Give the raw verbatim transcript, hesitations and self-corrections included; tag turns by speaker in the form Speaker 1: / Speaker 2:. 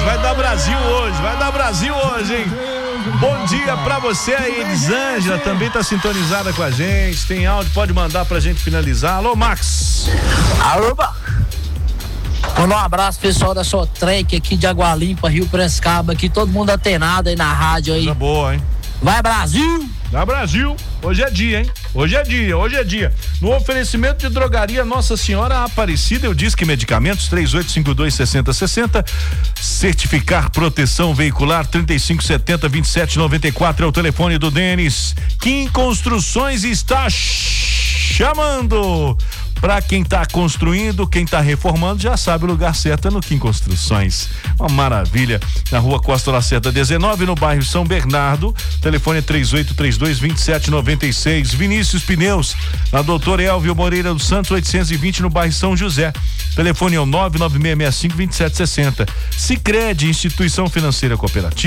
Speaker 1: hoje, vai dar Brasil hoje, vai dar Brasil hoje, hein? Bom dia pra você aí, Elisângela, também tá sintonizada com a gente, tem áudio, pode mandar pra gente finalizar. Alô, Max.
Speaker 2: Alô, manda um abraço, pessoal da Sotrec aqui de Água Limpa, Rio Prescaba, aqui, todo mundo atenado aí na rádio aí.
Speaker 1: Coisa boa, hein?
Speaker 2: Vai, Brasil!
Speaker 1: Vai, Brasil! Hoje é dia, hein? Hoje é dia, hoje é dia. No oferecimento de drogaria Nossa Senhora Aparecida, eu disse que medicamentos três oito cinco dois, seis zero seis zero, certificar proteção veicular trinta e cinco setenta, vinte e sete noventa e quatro é o telefone do Denis. Kim Construções está chamando. Pra quem tá construindo, quem tá reformando, já sabe o lugar certo é no Kim Construções. Uma maravilha. Na rua Costa Lacerda dezenove, no bairro São Bernardo. Telefone é três oito três dois, vinte e sete noventa e seis. Vinícius Pneus, na Doutor Elvio Moreira dos Santos oitocentos e vinte, no bairro São José. Telefone é o nove nove seis seis cinco, dois sete seis zero. Sicredi, instituição financeira cooperativa.